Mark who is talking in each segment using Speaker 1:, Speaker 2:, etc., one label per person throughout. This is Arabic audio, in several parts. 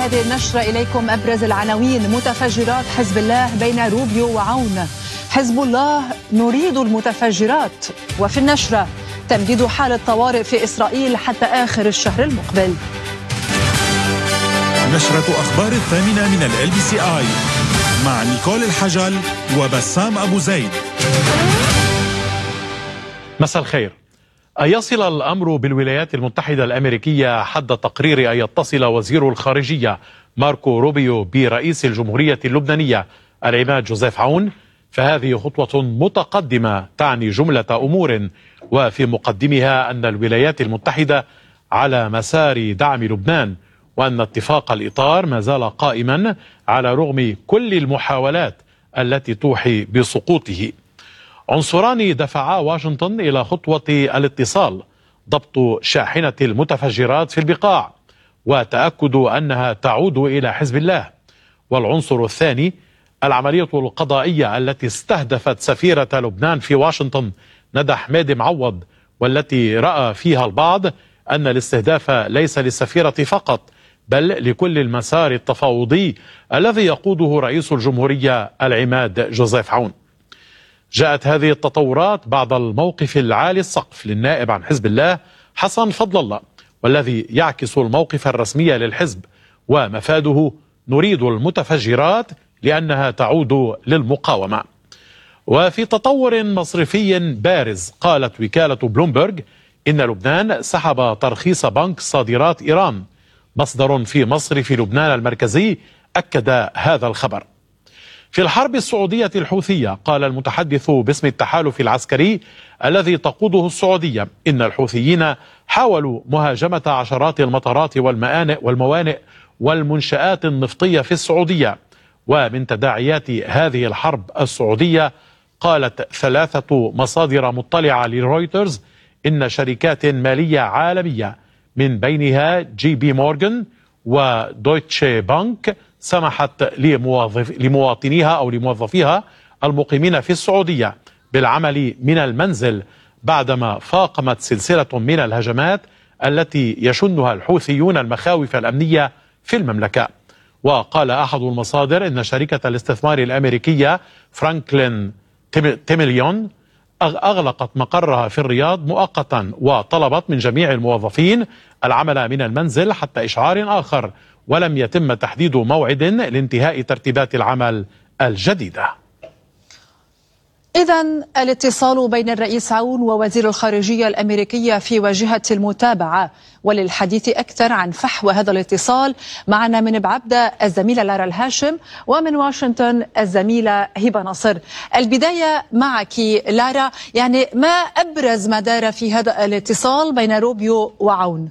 Speaker 1: هذه النشرة إليكم أبرز العناوين. متفجرات حزب الله بين روبيو وعون. حزب الله نريد المتفجرات. وفي النشرة تمديد حالة طوارئ في إسرائيل حتى آخر الشهر المقبل.
Speaker 2: نشرة أخبار 8 من LBCI مع نيكول الحجل وبسام أبو زيد.
Speaker 3: مساء الخير. أن يصل الأمر بالولايات المتحدة الأمريكية حد تقرير أن يتصل وزير الخارجية ماركو روبيو برئيس الجمهورية اللبنانية العماد جوزيف عون، فهذه خطوة متقدمة تعني جملة أمور، وفي مقدمها أن الولايات المتحدة على مسار دعم لبنان، وأن اتفاق الإطار ما زال قائما على رغم كل المحاولات التي توحي بسقوطه. عنصران دفعا واشنطن إلى خطوة الاتصال: ضبط شاحنة المتفجرات في البقاع وتأكد أنها تعود إلى حزب الله. والعنصر الثاني العملية القضائية التي استهدفت سفيرة لبنان في واشنطن ندى حميد معوض، والتي رأى فيها البعض أن الاستهداف ليس للسفيرة فقط بل لكل المسار التفاوضي الذي يقوده رئيس الجمهورية العماد جوزيف عون. جاءت هذه التطورات بعد الموقف العالي السقف للنائب عن حزب الله حسن فضل الله، والذي يعكس الموقف الرسمي للحزب ومفاده نريد المتفجرات لأنها تعود للمقاومة. وفي تطور مصرفي بارز، قالت وكالة بلومبرج إن لبنان سحب ترخيص بنك صادرات إيران. مصدر في مصرف لبنان المركزي أكد هذا الخبر. في الحرب السعودية الحوثية، قال المتحدث باسم التحالف العسكري الذي تقوده السعودية إن الحوثيين حاولوا مهاجمة عشرات المطارات والموانئ والمنشآت النفطية في السعودية. ومن تداعيات هذه الحرب السعودية، قالت 3 مصادر مطلعة لرويترز إن شركات مالية عالمية من بينها جي بي مورغان ودويتشي بانك سمحت لمواطنيها أو لموظفيها المقيمين في السعودية بالعمل من المنزل بعدما فاقمت سلسلة من الهجمات التي يشنها الحوثيون المخاوف الأمنية في المملكة. وقال أحد المصادر إن شركة الاستثمار الأمريكية فرانكلين تيميليون أغلقت مقرها في الرياض مؤقتا، وطلبت من جميع الموظفين العمل من المنزل حتى إشعار آخر، ولم يتم تحديد موعد لانتهاء ترتيبات العمل الجديدة.
Speaker 1: إذن الاتصال بين الرئيس عون ووزير الخارجية الأمريكية في واجهة المتابعة. وللحديث أكثر عن فحوى هذا الاتصال معنا من بعبدة الزميلة لارا الهاشم، ومن واشنطن الزميلة هبة نصر. البداية معك لارا، يعني ما أبرز ما دار في هذا الاتصال بين روبيو وعون؟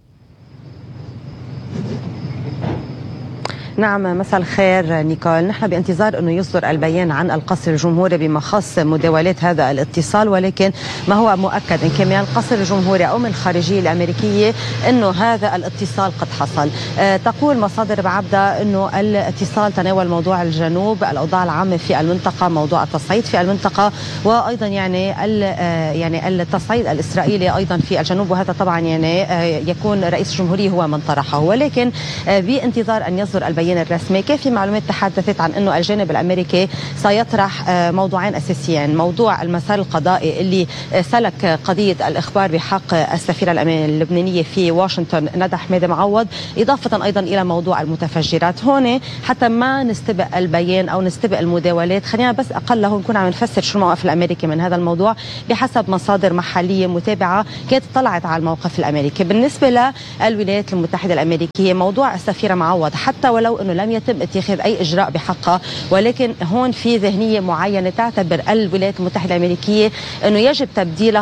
Speaker 4: نعم، مساء الخير نيكول. نحن بانتظار أنه يصدر البيان عن القصر الجمهوري بما خص مداولات هذا الاتصال، ولكن ما هو مؤكد إن كان من القصر الجمهوري أو من الخارجية الأمريكية أنه هذا الاتصال قد حصل. تقول مصادر بعبدة أنه الاتصال تناول موضوع الجنوب، الأوضاع العامة في المنطقة، موضوع التصعيد في المنطقة، وأيضا يعني التصعيد الإسرائيلي أيضا في الجنوب، وهذا طبعا يعني يكون رئيس الجمهورية هو من طرحه. ولكن بانتظار أن يصدر البيان الرسمي، كان في معلومات تحدثت عن أنه الجانب الأمريكي سيطرح موضوعين أساسيين: موضوع المسار القضائي اللي سلك قضية الإخبار بحق السفيرة اللبنانية في واشنطن ندى حميد معوض، إضافة أيضا إلى موضوع المتفجرات. هون حتى ما نستبق البيان أو نستبق المداولات، خلينا بس أقله نكون عم نفسر شو الموقف الأمريكي من هذا الموضوع بحسب مصادر محلية متابعة كانت طلعت على الموقف الأمريكي. بالنسبة للولايات المتحدة الأمريكية، موضوع السفيرة معوض حتى ولو أنه لم يتم اتخاذ أي إجراء بحقها، ولكن هون في ذهنية معينة تعتبر الولايات المتحدة الأمريكية أنه يجب تبديلها،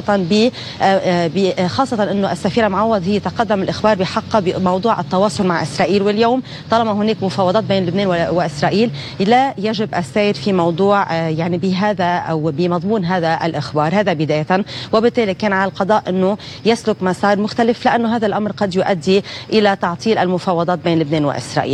Speaker 4: خاصة أنه السفيرة معوض هي تقدم الإخبار بحقها بموضوع التواصل مع إسرائيل. واليوم طالما هناك مفاوضات بين لبنان وإسرائيل، لا يجب السير في موضوع يعني بهذا أو بمضمون هذا الإخبار. هذا بداية، وبالتالي كان على القضاء أنه يسلك مسار مختلف، لأنه هذا الأمر قد يؤدي إلى تعطيل المفاوضات بين لبنان وإسرائيل.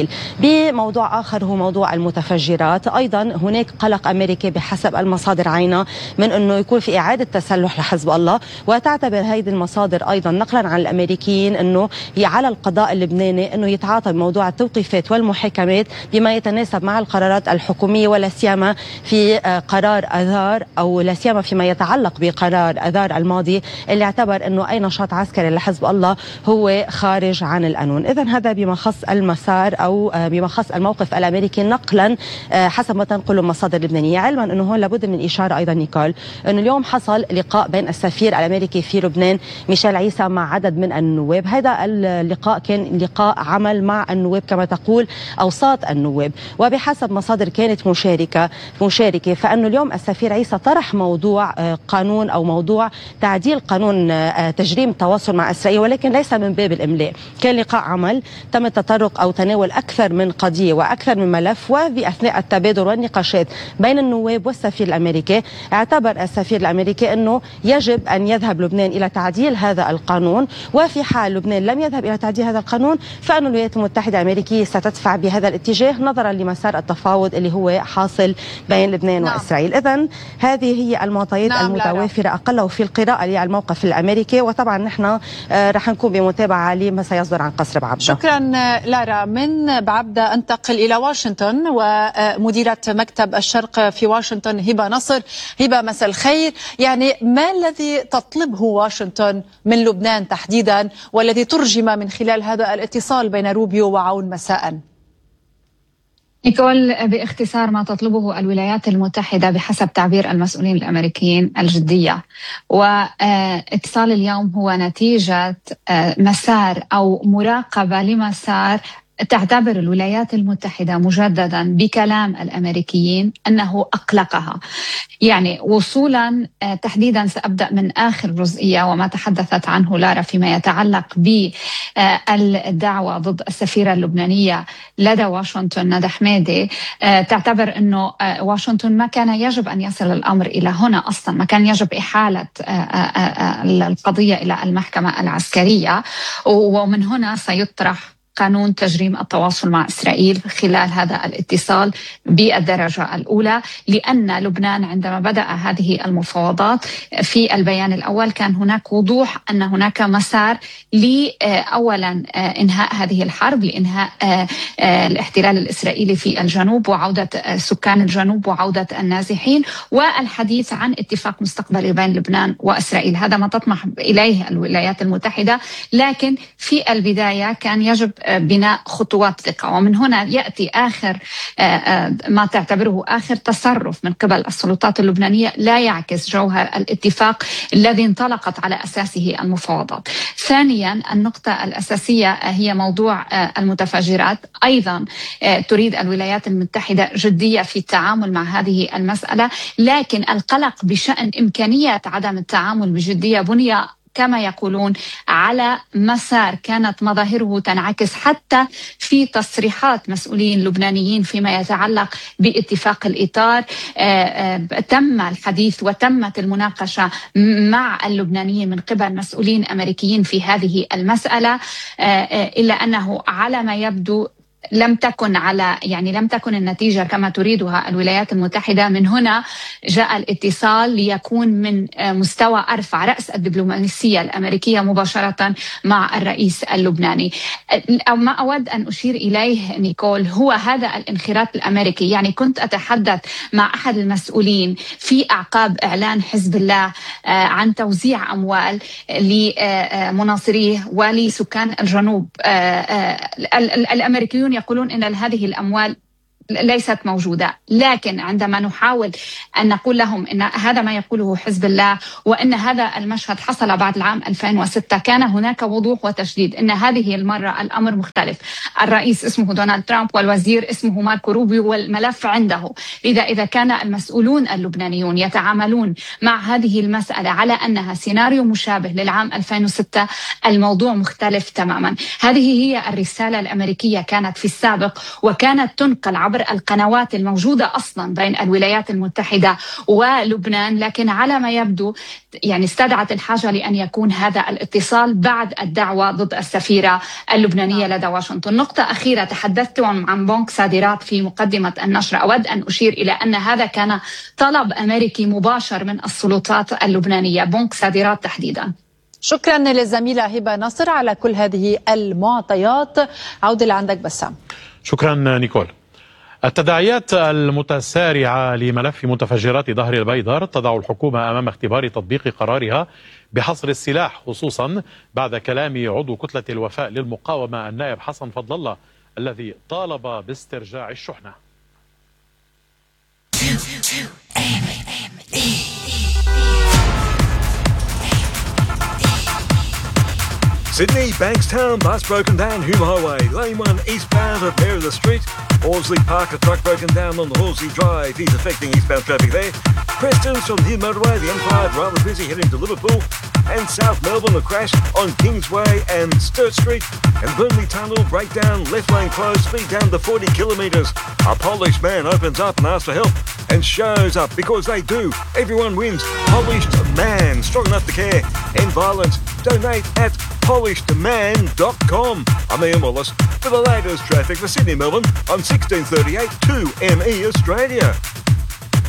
Speaker 4: إسرائيل. بموضوع آخر هو موضوع المتفجرات، أيضا هناك قلق أمريكي بحسب المصادر عينة من أنه يكون في إعادة تسلح لحزب الله، وتعتبر هذه المصادر أيضا نقلا عن الأمريكيين أنه على القضاء اللبناني أنه يتعاطى بموضوع التوقيفات والمحاكمات بما يتناسب مع القرارات الحكومية، ولا سيما في قرار آذار، أو لا سيما فيما يتعلق بقرار آذار الماضي اللي اعتبر أنه أي نشاط عسكري لحزب الله هو خارج عن القانون. إذن هذا بما خص المسار أو بما خص الموقف الأمريكي نقلا حسب ما تنقل المصادر اللبنانية، علما أنه هون لابد من الإشارة أيضا نيكول أنه اليوم حصل لقاء بين السفير الأمريكي في لبنان ميشيل عيسى مع عدد من النواب. هذا اللقاء كان لقاء عمل مع النواب كما تقول أوساط النواب، وبحسب مصادر كانت مشاركة فأنه اليوم السفير عيسى طرح موضوع قانون أو موضوع تعديل قانون تجريم التواصل مع إسرائيل، ولكن ليس من باب الإملاء. كان لقاء عمل تم التطرق أو تناول أكثر من قضية وأكثر من ملف، وفي أثناء التبادل والنقاشات بين النواب والسفير الأمريكي اعتبر السفير الأمريكي أنه يجب أن يذهب لبنان إلى تعديل هذا القانون، وفي حال لبنان لم يذهب إلى تعديل هذا القانون فأن الولايات المتحدة الأمريكية ستدفع بهذا الاتجاه نظرا لمسار التفاوض اللي هو حاصل بين لبنان وإسرائيل. إذن هذه هي المعطيات المتوافرة أقله في القراءة للموقف الأمريكي، وطبعا نحن رح نكون بمتابعة لما سيصدر عن قصر بعبدة.
Speaker 1: شكرا لارا. من بعبدة أنتقل إلى واشنطن، ومديرة مكتب الشرق في واشنطن هبة نصر. هبة مساء الخير. يعني ما الذي تطلبه واشنطن من لبنان تحديدا، والذي ترجم من خلال هذا الاتصال بين روبيو وعون مساء؟
Speaker 5: نيكول، باختصار ما تطلبه الولايات المتحدة بحسب تعبير المسؤولين الأمريكيين الجدية، واتصال اليوم هو نتيجة مسار أو مراقبة لمسار تعتبر الولايات المتحدة مجددا بكلام الأمريكيين أنه أقلقها. يعني وصولا تحديدا سأبدأ من آخر جزئية وما تحدثت عنه لارا فيما يتعلق بالدعوة ضد السفيرة اللبنانية لدى واشنطن ندى حميدي. تعتبر أنه واشنطن ما كان يجب أن يصل الأمر إلى هنا أصلا، ما كان يجب إحالة القضية إلى المحكمة العسكرية، ومن هنا سيطرح قانون تجريم التواصل مع إسرائيل خلال هذا الاتصال بالدرجة الأولى، لأن لبنان عندما بدأ هذه المفاوضات في البيان الأول كان هناك وضوح أن هناك مسار لأولا إنهاء هذه الحرب، لإنهاء الاحتلال الإسرائيلي في الجنوب وعودة سكان الجنوب وعودة النازحين، والحديث عن اتفاق مستقبلي بين لبنان وإسرائيل. هذا ما تطمح إليه الولايات المتحدة، لكن في البداية كان يجب بناء خطوات ثقة. ومن هنا يأتي آخر ما تعتبره آخر تصرف من قبل السلطات اللبنانية لا يعكس جوهر الاتفاق الذي انطلقت على أساسه المفاوضات. ثانيا، النقطة الأساسية هي موضوع المتفجرات. أيضا تريد الولايات المتحدة جدية في التعامل مع هذه المسألة، لكن القلق بشأن إمكانية عدم التعامل بجدية بني كما يقولون على مسار كانت مظاهره تنعكس حتى في تصريحات مسؤولين لبنانيين فيما يتعلق باتفاق الإطار. تم الحديث وتمت المناقشة مع اللبنانيين من قبل مسؤولين أمريكيين في هذه المسألة، إلا أنه على ما يبدو لم تكن النتيجة كما تريدها الولايات المتحدة. من هنا جاء الاتصال ليكون من مستوى أرفع، رأس الدبلوماسية الأمريكية مباشرة مع الرئيس اللبناني. أو ما أود أن أشير إليه نيكول هو هذا الانخراط الأمريكي. يعني كنت أتحدث مع أحد المسؤولين في أعقاب إعلان حزب الله عن توزيع أموال لمناصريه ولسكان الجنوب. الأمريكيون يقولون أن هذه الأموال ليست موجودة، لكن عندما نحاول أن نقول لهم أن هذا ما يقوله حزب الله وأن هذا المشهد حصل بعد العام 2006 كان هناك وضوح وتشديد أن هذه المرة الأمر مختلف. الرئيس اسمه دونالد ترامب والوزير اسمه ماركو روبيو والملف عنده. لذا إذا كان المسؤولون اللبنانيون يتعاملون مع هذه المسألة على أنها سيناريو مشابه للعام 2006 الموضوع مختلف تماما. هذه هي الرسالة الأمريكية كانت في السابق وكانت تنقل عبر عبر القنوات الموجودة أصلا بين الولايات المتحدة ولبنان، لكن على ما يبدو يعني استدعت الحاجة لأن يكون هذا الاتصال بعد الدعوة ضد السفيرة اللبنانية لدى واشنطن. نقطة أخيرة، تحدثت عن بنك صادرات في مقدمة النشر. أود أن أشير إلى أن هذا كان طلب أمريكي مباشر من السلطات اللبنانية، بنك صادرات تحديدا.
Speaker 1: شكرا للزميلة هبة نصر على كل هذه المعطيات. عودة لعندك بسام.
Speaker 3: شكرا نيكول. التداعيات المتسارعة لملف متفجرات ظهر البيدر تضع الحكومة أمام اختبار تطبيق قرارها بحصر السلاح، خصوصا بعد كلام عضو كتلة الوفاء للمقاومة النائب حسن فضل الله الذي طالب باسترجاع الشحنة.
Speaker 6: Sydney, Bankstown, bus broken down, Hume Highway, lane 1 eastbound at Paris Street. Horsley Park, a truck broken down on the Horsley Drive. He's affecting eastbound traffic there. Preston's from the motorway, the M5 rather busy heading to Liverpool. And South Melbourne, a crash on Kingsway and Sturt Street. And Burnley Tunnel, breakdown, left lane closed, speed down to 40 kilometres. A Polish man opens up and asks for help and shows up because they do. Everyone wins. Polished Man, strong enough to care. End violence. Donate at polishedman.com. I'm Ian Wallace for the latest traffic for Sydney, Melbourne on 1638 2ME Australia.